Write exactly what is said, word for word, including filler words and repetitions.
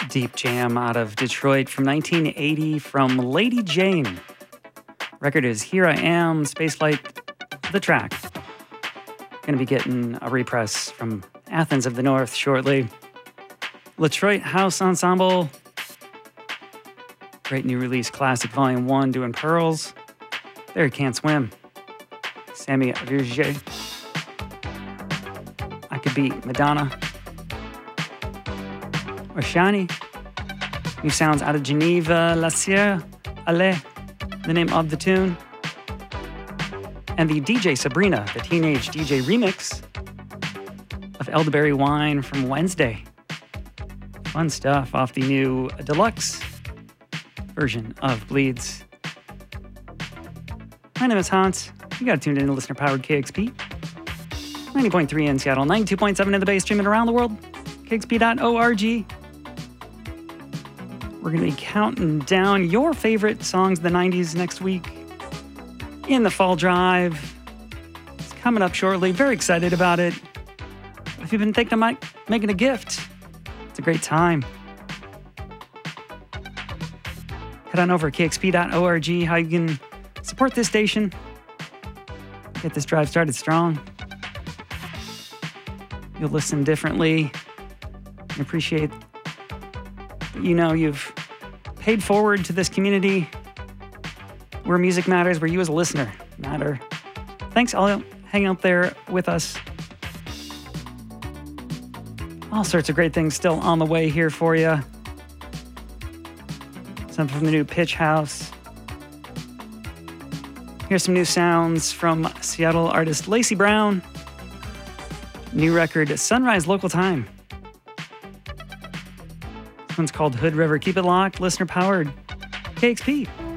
Deep jam out of Detroit from nineteen eighty from Lady Jane. Record is Here I Am, Spaceflight, the track. Gonna be getting a repress from Athens of the North shortly. Detroit House Ensemble. Great new release, Classic Volume one, doing Pearls. There Can't Swim. Sammy Virge. I Could Be Madonna. Or Shani. New sounds out of Geneva, La Sierra, Ale, the name of the tune. And the D J Sabrina, the Teenage D J remix of Elderberry Wine from Wednesday. Fun stuff off the new deluxe version of Bleeds. My name is Hans. You got tuned in to listener-powered K X P. ninety point three in Seattle, ninety-two point seven in the Bay, streaming around the world. K X P dot org. We're going to be counting down your favorite songs of the nineties next week in the Fall Drive. It's coming up shortly. Very excited about it. If you've been thinking of making a gift, it's a great time. Head on over to K X P dot org, how you can support this station. Get this drive started strong. You'll listen differently. And appreciate that you know you've paid forward to this community where music matters, where you as a listener matter. Thanks all hanging out there with us. All sorts of great things still on the way here for you. Something from the new Pitch House. Here's some new sounds from Seattle artist Lacey Brown. New record, Sunrise Local Time. This one's called Hood River. Keep it locked, listener powered. K X P.